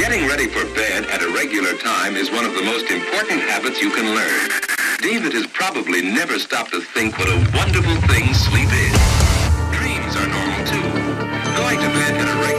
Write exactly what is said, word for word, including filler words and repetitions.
Getting ready for bed at a regular time is one of the most important habits you can learn. David has probably never stopped to think what a wonderful thing sleep is. Dreams are normal too. Going to bed at a regular